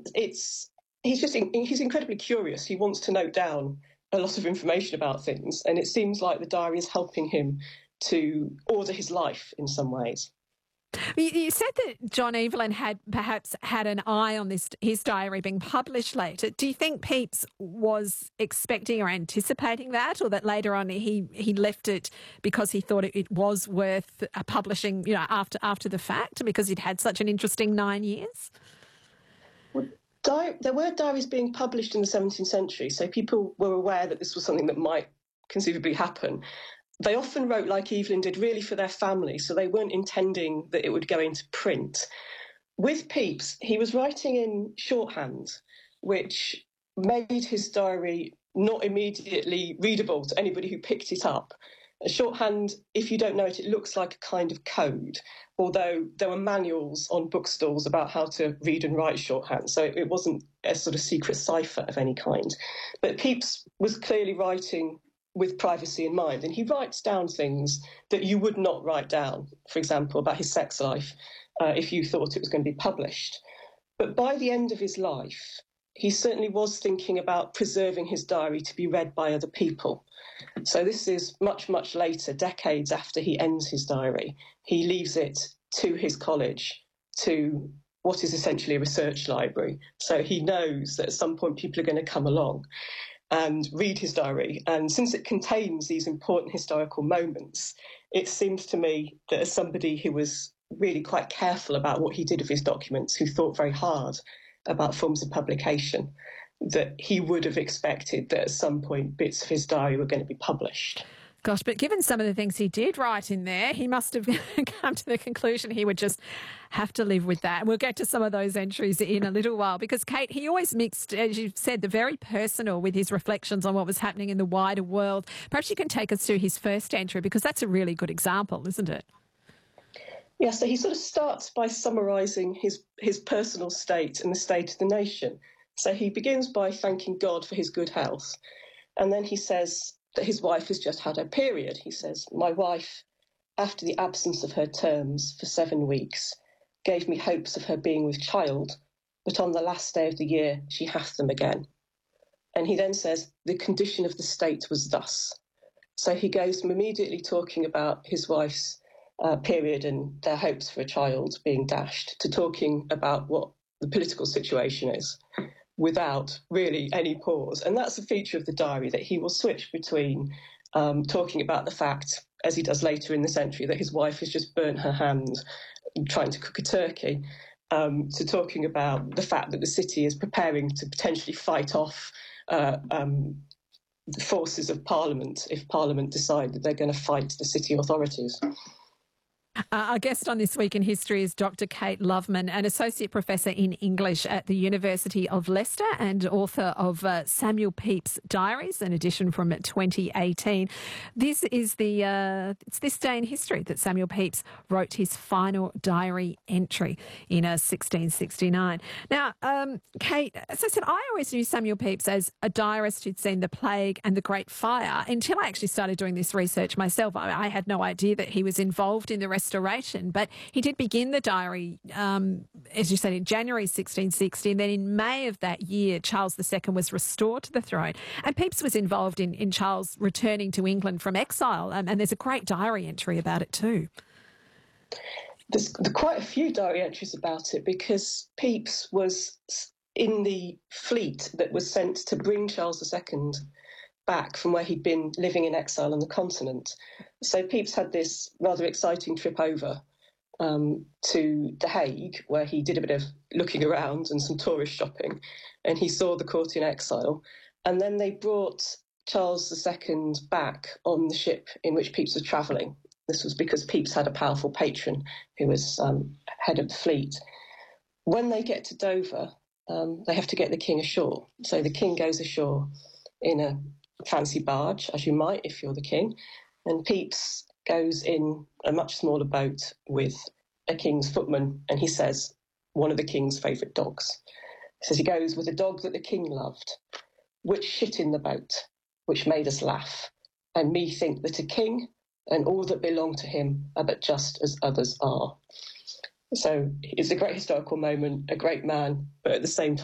he's incredibly curious. He wants to note down a lot of information about things, and it seems like the diary is helping him to order his life in some ways. You said that John Evelyn had perhaps had an eye on his diary being published later. Do you think Pepys was expecting or anticipating that, or that later on he left it because he thought it was worth publishing, after the fact, because he'd had such an interesting 9 years? Well, there were diaries being published in the 17th century, so people were aware that this was something that might conceivably happen. They often wrote, like Evelyn did, really for their family, so they weren't intending that it would go into print. With Pepys, he was writing in shorthand, which made his diary not immediately readable to anybody who picked it up. Shorthand, if you don't know it, it looks like a kind of code, although there were manuals on bookstores about how to read and write shorthand, so it wasn't a sort of secret cipher of any kind. But Pepys was clearly writing with privacy in mind, and he writes down things that you would not write down, for example, about his sex life, if you thought it was going to be published. But by the end of his life, he certainly was thinking about preserving his diary to be read by other people. So this is much, much later, decades after he ends his diary. He leaves it to his college, to what is essentially a research library. So he knows that at some point people are going to come along and read his diary. And since it contains these important historical moments, it seems to me that as somebody who was really quite careful about what he did with his documents, who thought very hard about forms of publication, that he would have expected that at some point bits of his diary were going to be published. Gosh, but given some of the things he did write in there, he must have come to the conclusion he would just have to live with that. We'll get to some of those entries in a little while because, Kate, he always mixed, as you've said, the very personal with his reflections on what was happening in the wider world. Perhaps you can take us through his first entry because that's a really good example, isn't it? Yeah, so he sort of starts by summarising his personal state and the state of the nation. So he begins by thanking God for his good health, and then he says that his wife has just had her period. He says, "My wife, after the absence of her terms for 7 weeks, gave me hopes of her being with child, but on the last day of the year she hath them again." And he then says, "The condition of the state was thus." So he goes from immediately talking about his wife's period and their hopes for a child being dashed to talking about what the political situation is, without really any pause. And that's a feature of the diary, that he will switch between talking about the fact, as he does later in this entry, that his wife has just burnt her hand trying to cook a turkey, to talking about the fact that the city is preparing to potentially fight off the forces of Parliament if Parliament decide that they're going to fight the city authorities. Our guest on This Week in History is Dr. Kate Loveman, an Associate Professor in English at the University of Leicester and author of Samuel Pepys' Diaries, an edition from 2018. This is it's this day in history that Samuel Pepys wrote his final diary entry in 1669. Now, Kate, as I said, I always knew Samuel Pepys as a diarist who'd seen the plague and the Great Fire until I actually started doing this research myself. I had no idea that he was involved in the Restoration, but he did begin the diary, as you said, in January 1660, and then in May of that year, Charles II was restored to the throne. And Pepys was involved in Charles returning to England from exile, and there's a great diary entry about it too. There's quite a few diary entries about it because Pepys was in the fleet that was sent to bring Charles II back from where he'd been living in exile on the continent. So Pepys had this rather exciting trip over to The Hague, where he did a bit of looking around and some tourist shopping, and he saw the court in exile. And then they brought Charles II back on the ship in which Pepys was travelling. This was because Pepys had a powerful patron who was head of the fleet. When they get to Dover, they have to get the king ashore. So the king goes ashore in a fancy barge, as you might if you're the king, and Pepys goes in a much smaller boat with a king's footman, and he says, one of the king's favourite dogs. He says he goes with a dog that the king loved, which shit in the boat, which made us laugh, and me think that a king and all that belong to him are but just as others are. So it's a great historical moment, a great man, but at the same time